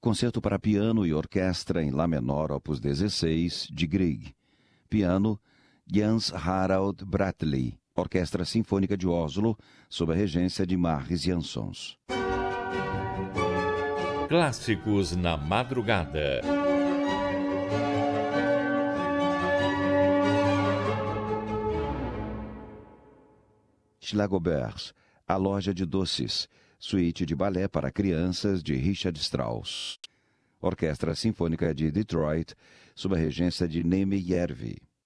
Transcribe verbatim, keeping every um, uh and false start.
Concerto para piano e orquestra em Lá menor, opus dezesseis, de Grieg. Piano, Jans Harald Bratteli. Orquestra Sinfônica de Oslo, sob a regência de Maris Jansons. Clássicos na madrugada. Schlagobers, A Loja de Doces, suíte de balé para crianças de Richard Strauss. Orquestra Sinfônica de Detroit, sob a regência de Neme Järvi.